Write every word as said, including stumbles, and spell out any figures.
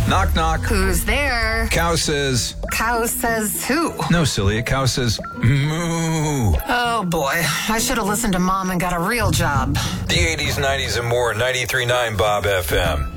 Knock, knock. Who's there? Cow says... Cow says who? No, silly. A cow says moo. Oh, boy. I should have listened to Mom and got a real job. The eighties, nineties, and more. ninety-three point nine Bob F M.